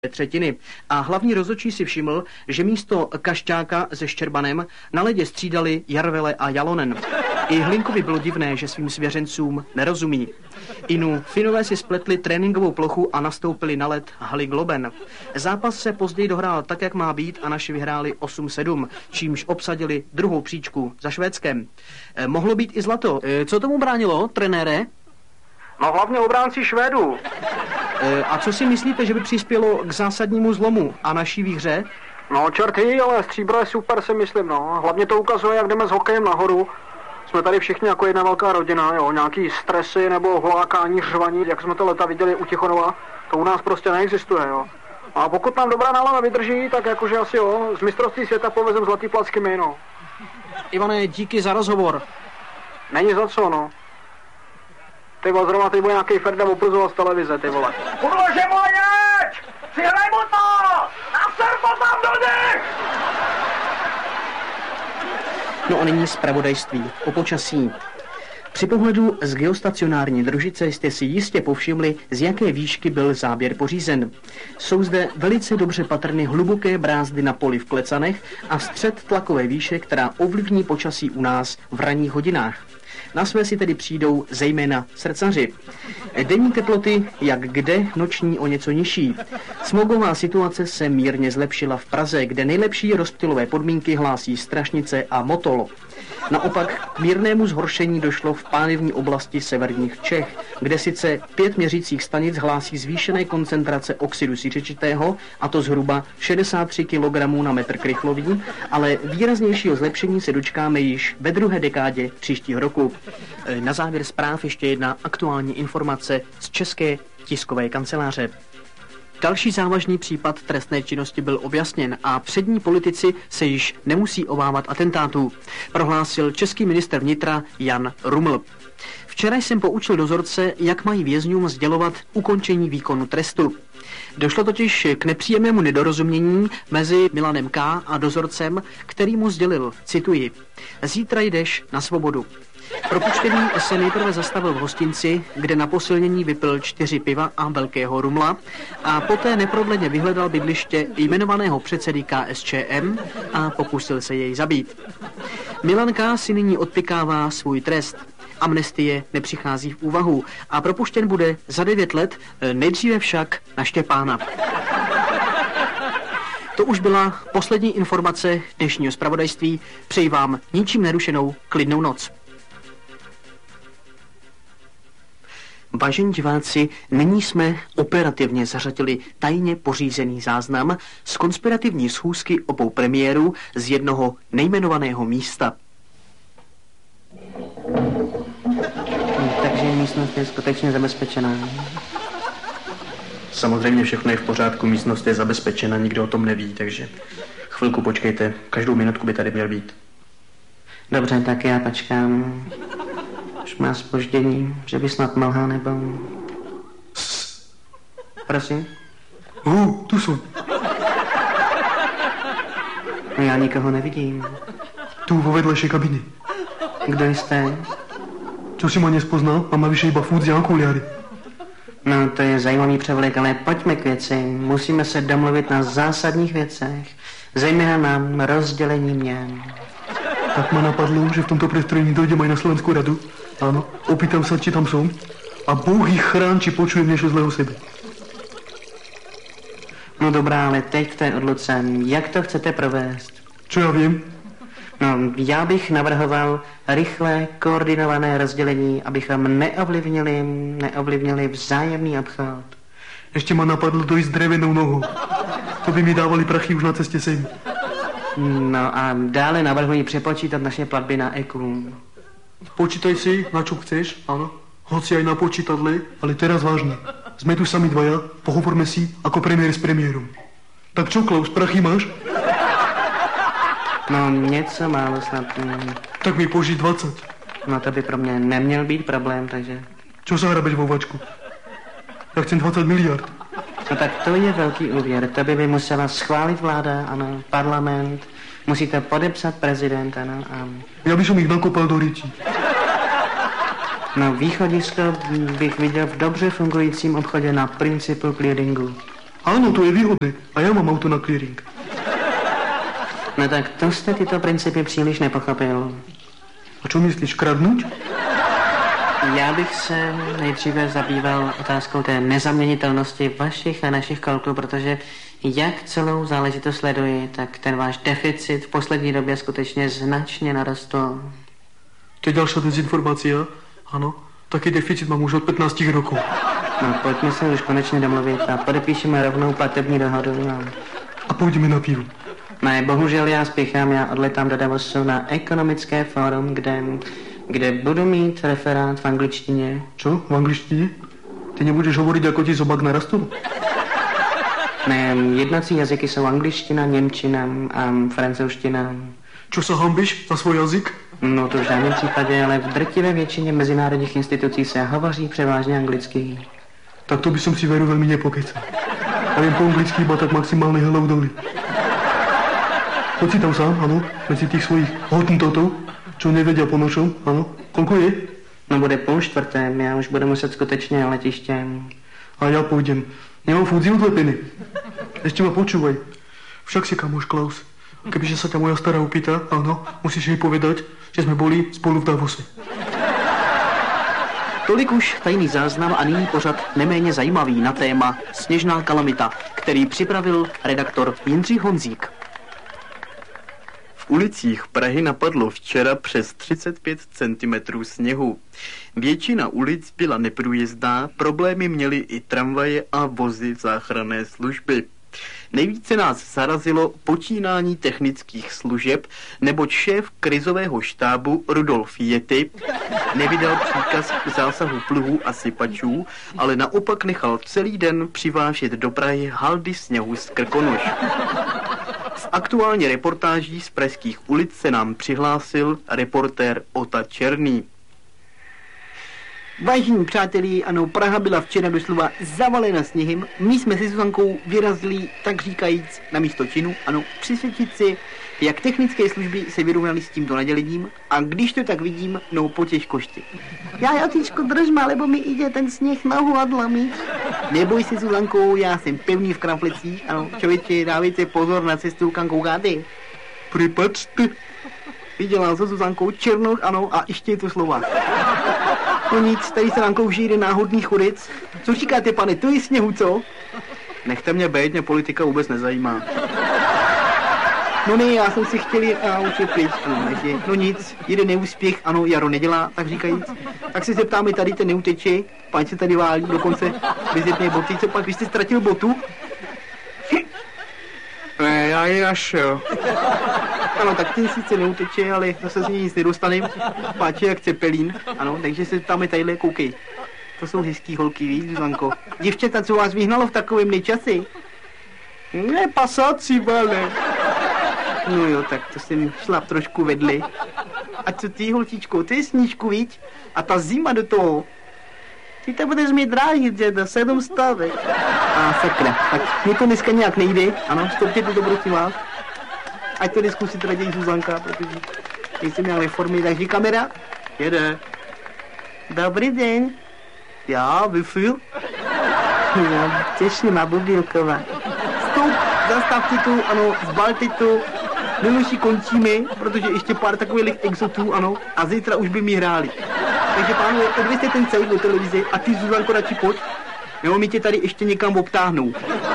třetiny. A hlavní rozhodčí si všiml, že místo Kašťáka se Štěrbanem na ledě střídali Jarvele a Jalonen. I Hlinkovi bylo divné, že svým svěřencům nerozumí. Finové si spletli tréninkovou plochu a nastoupili na led haly Globen. Zápas se později dohrál tak, jak má být, a naši vyhráli 8-7, čímž obsadili druhou příčku za Švédskem. Mohlo být i zlato. Co tomu bránilo, trenére? No hlavně obránci Švédů. A co si myslíte, že by přispělo k zásadnímu zlomu a naší výhře? No čerty, ale stříbro je super, si myslím, no. Hlavně to ukazuje, jak jdeme s hokejem nahoru. Jsme tady všichni jako jedna velká rodina, jo. Nějaký stresy nebo hlákání, řvaní, jak jsme to leta viděli u Tichonova, to u nás prostě neexistuje, jo. A pokud nám dobrá nálada vydrží, tak jakože asi jo, z mistrovství světa povezem zlatý placky my, no. Ivane, díky za rozhovor. Není za co, no. Ty vole, zrovna tady bude nějaký Ferda oprzoval z televize, ty vole. Podlože mladěč! Přihraj mu to! Naser to tam do nich! No a nyní zpravodajství o počasí. Při pohledu z geostacionární družice jste si jistě povšimli, z jaké výšky byl záběr pořízen. Jsou zde velice dobře patrny hluboké brázdy na poli v Klecanech a střed tlakové výše, která ovlivní počasí u nás v ranních hodinách. Na své si tedy přijdou zejména srdcaři. Denní teploty, jak kde, noční o něco nižší. Smogová situace se mírně zlepšila v Praze, kde nejlepší rozptylové podmínky hlásí Strašnice a Motol. Naopak k mírnému zhoršení došlo v pálivní oblasti severních Čech, kde sice 5 měřících stanic hlásí zvýšené koncentrace oxidu siřičitého, a to zhruba 63 kg na metr krychlový, ale výraznějšího zlepšení se dočkáme již ve druhé dekádě příštího roku. Na závěr zpráv ještě jedna aktuální informace z České tiskové kanceláře. Další závažný případ trestné činnosti byl objasněn a přední politici se již nemusí obávat atentátů, prohlásil český ministr vnitra Jan Ruml. Včera jsem poučil dozorce, jak mají vězňům sdělovat ukončení výkonu trestu. Došlo totiž k nepříjemnému nedorozumění mezi Milanem K. a dozorcem, který mu sdělil, cituji, zítra jdeš na svobodu. Propuštěný se nejprve zastavil v hostinci, kde na posilnění vypil 4 piva a velkého rumla a poté neprodleně vyhledal bydliště jmenovaného předsedy KSČM a pokusil se jej zabít. Milan K. si nyní odpykává svůj trest. Amnestie nepřichází v úvahu a propuštěn bude za 9 let, nejdříve však na Štěpána. To už byla poslední informace dnešního zpravodajství. Přeji vám ničím nerušenou klidnou noc. Vážení diváci, nyní jsme operativně zařadili tajně pořízený záznam z konspirativní schůzky obou premiérů z jednoho nejmenovaného místa. Takže místnost je skutečně zabezpečená. Samozřejmě všechno je v pořádku, místnost je zabezpečena, nikdo o tom neví, takže chvilku počkejte, každou minutku by tady měl být. Dobře, tak já počkám. Už má zpoždění, že by snad mohl, nebo... Prosím? Tu jsou. Já nikoho nevidím. Tu vo vedlejšej kabiny. Kdo jste? Čo si ma nespoznal? Mám navyše iba furt a okuliary. No, to je zajímavý převlek, ale pojďme k věci. Musíme se domluvit na zásadních věcech. Zejména na rozdělení měn. Tak ma napadlo, že v tomto prestrojení dojdem aj na Slovenskú radu. Áno, opýtam sa, či tam som. A Bůh ich chrán, či počujem niečo zlého sebe. No dobrá, ale teď k té odluce. Jak to chcete provést? Čo ja viem? No, já bych navrhoval rychlé, koordinované rozdělení, abychom neovlivnili vzájemný obchod. Ešte ma napadlo dojsť s drevenou nohou. To by mi dávali prachy už na ceste sem. No a dále navrhuji přepočítat naše platby na EQ. Počítaj si, na čo chceš, áno. Hoci aj na počítadle, ale teraz vážne. Sme tu sami dvaja, pohovorme si ako premiér s premiérom. Tak čo, Klaus, prachy máš? No, něco málo snad. Tak mi požij 20. No to by pro mě neměl být problém, takže... Čo sa hrabeš vo vačku? Ja chcem 20 miliard. No tak to je velký úvěr. To by musela schválit vláda, ano, parlament. Musíte podepsat prezident, ano, a... Ja by som ich nakopal do ryti. No východisko bych viděl v dobře fungujícím obchodě na principu clearingu. Áno, to je výhodné. A já mám auto na clearing. No tak to jste tyto principy příliš nepochopil. A čo myslíš, kradnout? Já bych se nejdříve zabýval otázkou té nezaměnitelnosti vašich a našich kalkulů, protože jak celou záležitost sleduji, tak ten váš deficit v poslední době skutečně značně narostl. To je další dezinformace, ano? Taky deficit mám už od 15 roků. No, pojďme se už konečně domluvit a podepíšeme rovnou platební dohodu. A půjdeme na pivo. Ne, bohužel já spěchám, já odletám do Davosu na ekonomické fórum, kde budu mít referát v angličtině. Čo? V angličtině? Ty nebudeš hovorit, jako ti zobák narastl? Ne, jednací jazyky jsou angličtina, němčina a francouzština. Čo se hambíš za svůj jazyk? No to v žádném případě, ale v drtivé většině mezinárodních institucí se hovoří převážně anglicky. Tak to by som si veru velmi nepokecal. A vím po anglicky iba tak maximálne hello dolly. Choď si tam sám, ano, mezi těch svojich hotentotov, čo nevedia po nočom, ano. Koľko je? No bude 3:30, já už budu muset skutečně letiště. A já půjdem. Nemám furt odlepený. Ešte ma počúvaj. Však si kamoš Klaus. Kebyže sa ťa moja stará opýta, áno, musíš jej povedať, že sme boli spolu v Davose. Tolik už tajný záznam a nyní pořad neméně zajímavý na téma Sněžná kalamita, který připravil redaktor Jindřich Honzík. V ulicích Prahy napadlo včera přes 35 cm sněhu. Většina ulic byla neprůjezdná, problémy měly i tramvaje a vozy záchranné služby. Nejvíce nás zarazilo počínání technických služeb, neboť šéf krizového štábu Rudolf Jetty nevydal příkaz k zásahu pluhů a sypačů, ale naopak nechal celý den přivážet do Prahy haldy sněhu z Krkonoš. S aktuální reportáží z pražských ulic se nám přihlásil reportér Ota Černý. Vážení přátelé, ano, Praha byla včera doslova zavalena sněhem. My jsme se Zuzankou vyrazili, tak říkajíc, na místo činu, ano, přisvědčit si, jak technické služby se vyrovnaly s tímto nadělením a když to tak vidím, no po těžkosti. Já, Jotičko, držma, lebo mi jde ten sněh na hladlami. Neboj se, Zuzankou, já jsem pevný v kramflecích, ano, člověče, dávejte pozor na cestu, kam koukáte. Pripačte. Viděla se Zuzankou Černoch, ano, a ještě to slova. No nic, tady se nám klouží jeden náhodný chodec. Co říkáte, pane, to je sněhu, co? Nechte mě bejt, mě politika vůbec nezajímá. No ne, já jsem si chtěl učit pryč, ano, takže, no nic, jeden neúspěch, ano, jaro nedělá, tak říkajíc. Tak se zeptáme, tady ten neuteče, pán se tady válí, dokonce bez jedné boty, co pak, vy jste ztratil botu? Ne, já ji našel. Ano, tak ten sice neuteče, ale zase z něj nic nedostane, páče jak cepelín, ano, takže se zeptáme tadyhle, koukej. To jsou hezký holky, víš, Zuzanko. Děvčata, co vás vyhnalo v takovém nečasi? Ne, pasáci, vale. No jo, tak to jsem šlap trošku vedli. A co ty, holčičko, ty je snížku, víš? A ta zima do toho. Ty to budeš mít drážit, že do 700. A sakra, tak mě to dneska nějak nejde. Ano, stopněte to, prosím vás. Ať to jde zkusit raději Zuzanka, protože nejsem nějak ve formě, takže kamera jede. Dobrý den. Já, vyfil. Já těším na Bubilkova. Stop, zastavte to, ano, zbalte to. Miluši končíme, protože ještě pár takových exotů, ano, a zítra už by mi hráli. Takže pánové, odvězte ten celý do televize a ty, Zuzanko, radši pojď. Jo, my tě tady ještě někam obtáhnou.